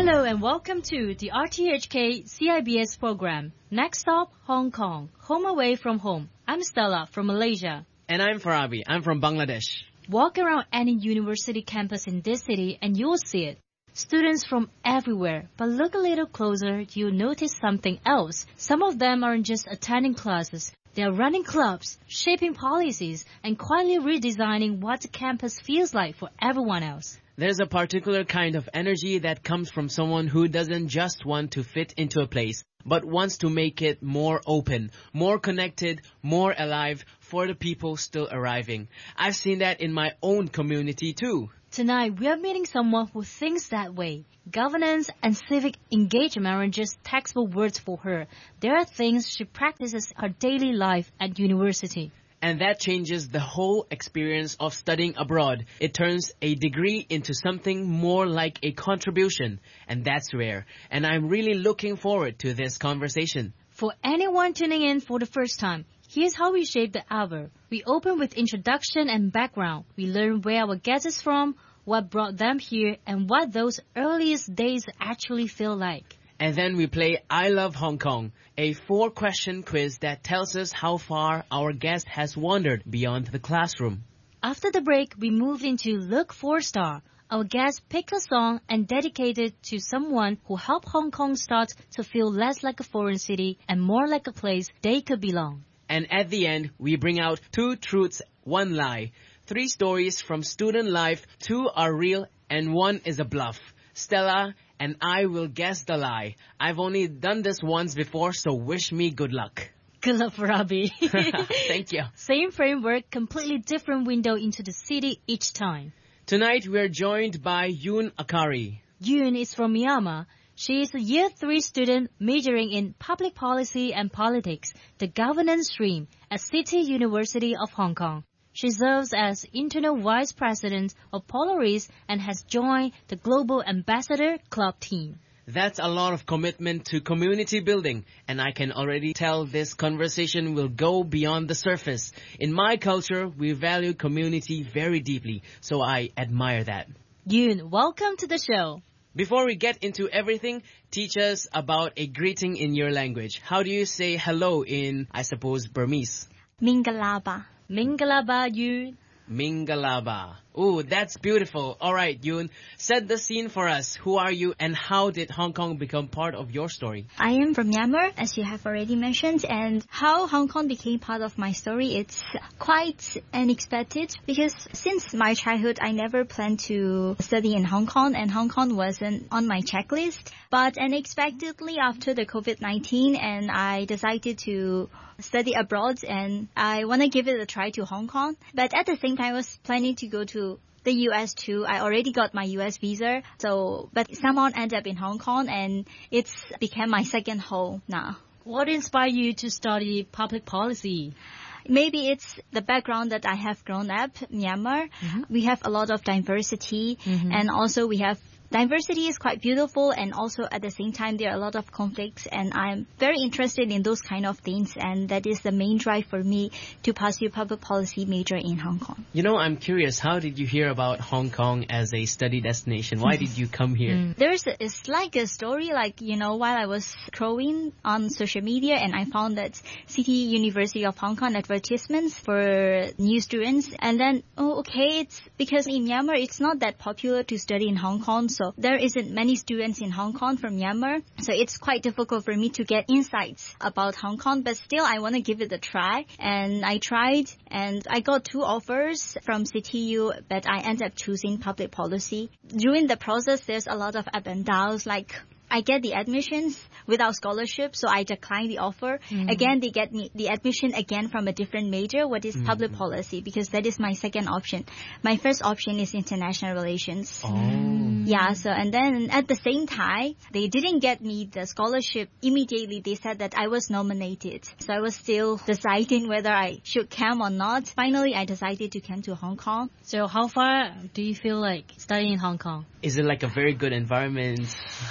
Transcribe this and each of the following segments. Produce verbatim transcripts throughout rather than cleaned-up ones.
Hello and welcome to the R T H K C I B S program. Next stop, Hong Kong. Home away from home. I'm Stella from Malaysia. And I'm Farabi. I'm from Bangladesh. Walk around any university campus in this city and you'll see it. Students from everywhere. But look a little closer, you'll notice something else. Some of them aren't just attending classes. They are running clubs, shaping policies, and quietly redesigning what the campus feels like for everyone else. There's a particular kind of energy that comes from someone who doesn't just want to fit into a place, but wants to make it more open, more connected, more alive for the people still arriving. I've seen that in my own community too. Tonight, we are meeting someone who thinks that way. Governance and civic engagement aren't just textbook words for her. There are things she practices her daily life at university. And that changes the whole experience of studying abroad. It turns a degree into something more like a contribution. And that's rare. And I'm really looking forward to this conversation. For anyone tuning in for the first time, here's how we shape the hour. We open with introduction and background. We learn where our guest is from, what brought them here, and what those earliest days actually feel like. And then we play I Love Hong Kong, a four-question quiz that tells us how far our guest has wandered beyond the classroom. After the break, we move into Look Four Star. Our guest picked a song and dedicated it to someone who helped Hong Kong start to feel less like a foreign city and more like a place they could belong. And at the end, we bring out two truths, one lie. Three stories from student life, two are real and one is a bluff. Stella and I will guess the lie. I've only done this once before, so wish me good luck. Good luck, Farabi. Thank you. Same framework, completely different window into the city each time. Tonight, we're joined by Yoon Akari. Yoon is from Myanmar. She is a year three student majoring in public policy and politics, the governance stream at City University of Hong Kong. She serves as internal vice president of Polaris and has joined the Global Ambassador Club team. That's a lot of commitment to community building, and I can already tell this conversation will go beyond the surface. In my culture, we value community very deeply, so I admire that. Yoon, welcome to the show. Before we get into everything, teach us about a greeting in your language. How do you say hello in, I suppose, Burmese? Mingalaba. Mingalaba, Yoon. Mingalaba. Ooh, that's beautiful. All right, Yoon, set the scene for us. Who are you and how did Hong Kong become part of your story? I am from Myanmar, as you have already mentioned, and how Hong Kong became part of my story, it's quite unexpected because since my childhood, I never planned to study in Hong Kong, and Hong Kong wasn't on my checklist. But unexpectedly, after the COVID nineteen, and I decided to study abroad, and I want to give it a try to Hong Kong. But at the same time, I was planning to go to the U S too. I already got my U S visa, so but somehow ended up in Hong Kong, and it's become my second home now. What inspired you to study public policy? Maybe it's the background that I have grown up, Myanmar. Mm-hmm. We have a lot of diversity, mm-hmm. and also we have diversity is quite beautiful, and also at the same time there are a lot of conflicts, and I'm very interested in those kind of things, and that is the main drive for me to pursue public policy major in Hong Kong. You know, I'm curious, how did you hear about Hong Kong as a study destination? Why did you come here? Mm. There's a, it's like a story, like, you know, while I was scrolling on social media, and I found that City University of Hong Kong advertisements for new students, and then, oh, okay, it's because in Myanmar it's not that popular to study in Hong Kong, so So there isn't many students in Hong Kong from Myanmar. So it's quite difficult for me to get insights about Hong Kong. But still, I want to give it a try. And I tried, and I got two offers from C T U, but I ended up choosing public policy. During the process, there's a lot of up and downs, like I get the admissions without scholarship, so I decline the offer. Mm-hmm. Again, they get me the admission again from a different major, what is mm-hmm. public policy, because that is my second option. My first option is international relations. Oh. Yeah, so and then at the same time, they didn't get me the scholarship immediately. They said that I was nominated. So I was still deciding whether I should come or not. Finally, I decided to come to Hong Kong. So how far do you feel like studying in Hong Kong? Is it like a very good environment? How did Hong Kong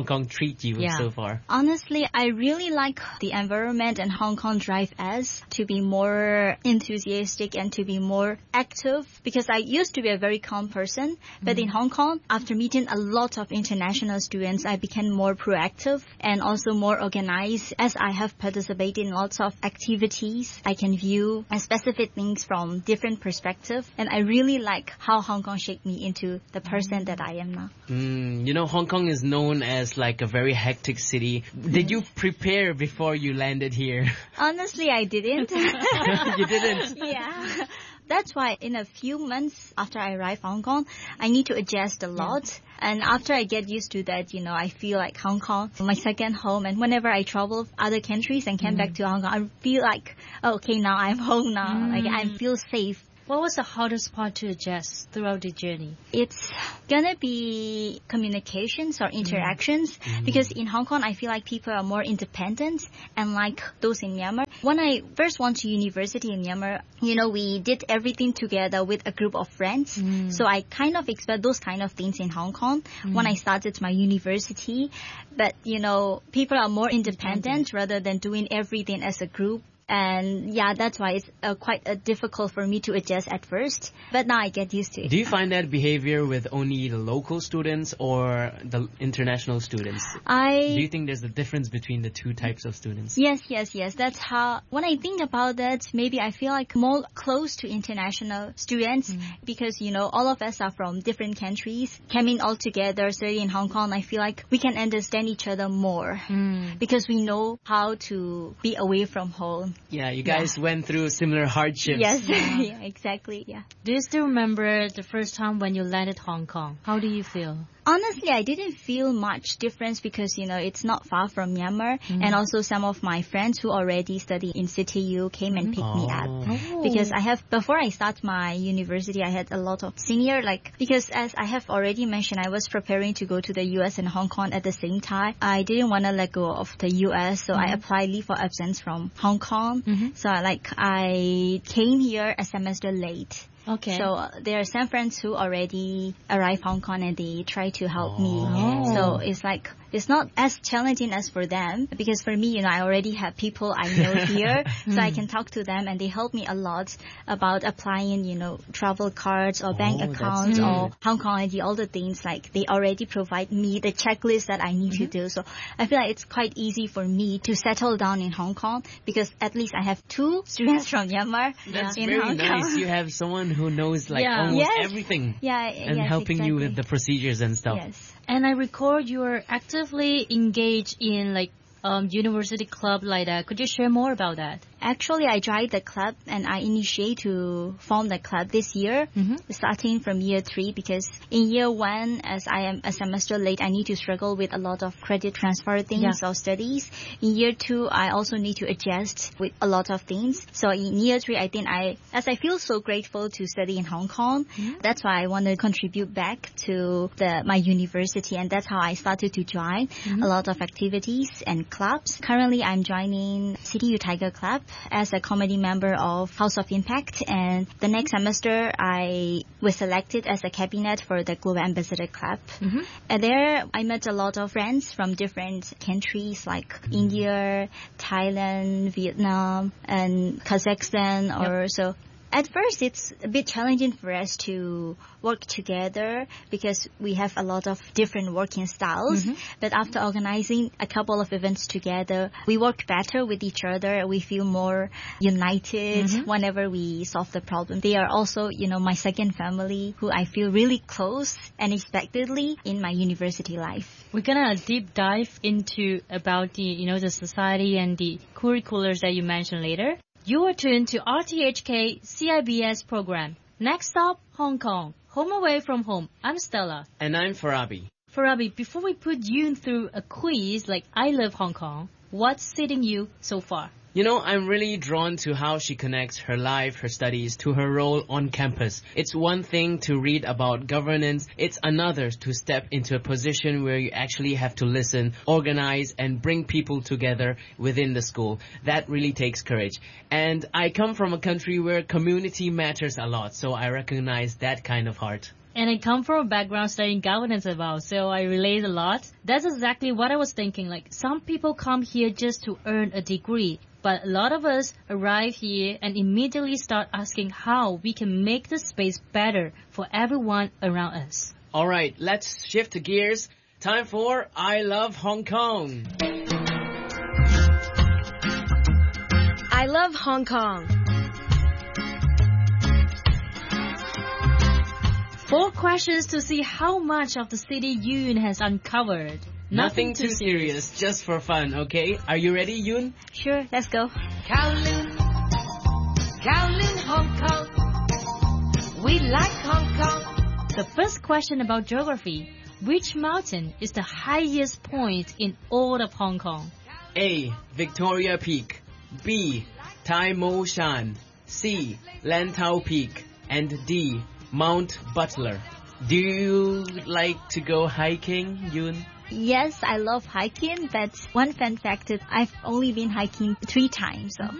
Kong treat you Yeah. so far? Honestly, I really like the environment, and Hong Kong drive us to be more enthusiastic and to be more active, because I used to be a very calm person, but in Hong Kong, after meeting a lot of international students, I became more proactive and also more organized. As I have participated in lots of activities, I can view specific things from different perspectives, and I really like how Hong Kong shaped me into the person that I am now. Mm, you know, Hong Kong is known as like a very hectic city. Did you prepare before you landed here? Honestly, I didn't. You didn't? Yeah. That's why in a few months after I arrive Hong Kong, I need to adjust a lot. And after I get used to that, you know, I feel like Hong Kong, my second home. And whenever I travel other countries and come back to Hong Kong, I feel like, oh, okay, now I'm home now. Mm. Like I feel safe. What was the hardest part to adjust throughout the journey? It's gonna be communications or interactions, Mm. because in Hong Kong I feel like people are more independent, and like those in Myanmar. When I first went to university in Myanmar, you know, we did everything together with a group of friends. Mm. So I kind of expect those kind of things in Hong Kong when I started my university. But, you know, people are more independent rather than doing everything as a group. And yeah, that's why it's uh, quite uh, difficult for me to adjust at first. But now I get used to it. Do you find that behavior with only the local students or the international students? I Do you think there's a difference between the two types of students? Yes, yes, yes. That's how, when I think about that, maybe I feel like more close to international students, because, you know, all of us are from different countries. Coming all together, studying in Hong Kong, I feel like we can understand each other more Mm. because we know how to be away from home. Yeah, you guys went through similar hardships. Yes, yeah, exactly, yeah. Do you still remember the first time when you landed Hong Kong? How do you feel? Honestly, I didn't feel much difference because, you know, it's not far from Myanmar. And also some of my friends who already study in C T U came and picked me up. Oh. Because I have, before I start my university, I had a lot of senior, like, because as I have already mentioned, I was preparing to go to the U S and Hong Kong at the same time. I didn't want to let go of the U S, so I applied leave for absence from Hong Kong. So like, I came here a semester late. Okay. So uh, there are some friends who already arrived Hong Kong and they try to help me. Oh. So it's like, it's not as challenging as for them, because for me, you know, I already have people I know here, so I can talk to them, and they help me a lot about applying, you know, travel cards or bank Oh, that's accounts good. or Hong Kong I D, all the things. Like they already provide me the checklist that I need to do. So I feel like it's quite easy for me to settle down in Hong Kong, because at least I have two students from Myanmar That's in very Hong nice. Kong. You have someone who knows like Yeah. almost Yes. everything Yeah, and yes, helping you with exactly. the procedures and stuff. Yes. And I record you are actively engaged in like um, university club like that. Could you share more about that? Actually, I joined the club and I initiate to form the club this year, starting from year three, because in year one, as I am a semester late, I need to struggle with a lot of credit transfer things Yeah. or studies. In year two, I also need to adjust with a lot of things. So in year three, I think I, as I feel so grateful to study in Hong Kong, that's why I want to contribute back to the my university, and that's how I started to join a lot of activities and clubs. Currently, I'm joining C T U Tiger Club as a committee member of House of Impact, and the next semester I was selected as a cabinet for the Global Ambassador Club. And there I met a lot of friends from different countries like India, Thailand, Vietnam, and Kazakhstan. Or so at first it's a bit challenging for us to work together because we have a lot of different working styles. But after organizing a couple of events together, we work better with each other. We feel more united whenever we solve the problem. They are also, you know, my second family who I feel really close unexpectedly in my university life. We're gonna deep dive into about the, you know, the society and the curriculars that you mentioned later. You are tuned to R T H K C I B S program. Next stop, Hong Kong. Home away from home. I'm Stella. And I'm Farabi. Farabi, before we put you through a quiz like I Love Hong Kong, what's sitting you so far? You know, I'm really drawn to how she connects her life, her studies, to her role on campus. It's one thing to read about governance. It's another to step into a position where you actually have to listen, organize, and bring people together within the school. That really takes courage. And I come from a country where community matters a lot, so I recognize that kind of heart. And I come from a background studying governance as well, so I relate a lot. That's exactly what I was thinking. Like, some people come here just to earn a degree, but a lot of us arrive here and immediately start asking how we can make the space better for everyone around us. All right, let's shift gears. Time for I Love Hong Kong. I love Hong Kong. Four questions to see how much of the city Yoon has uncovered. Nothing, Nothing too serious, serious, just for fun, okay? Are you ready, Yoon? Sure, let's go. Kowloon, Kowloon, Hong Kong. We like Hong Kong. The first question about geography. Which mountain is the highest point in all of Hong Kong? A. Victoria Peak. B. Tai Mo Shan. C. Lantau Peak. And D. Mount Butler. Do you like to go hiking, Yoon? Yes, I love hiking, but one fun fact is I've only been hiking three times. So.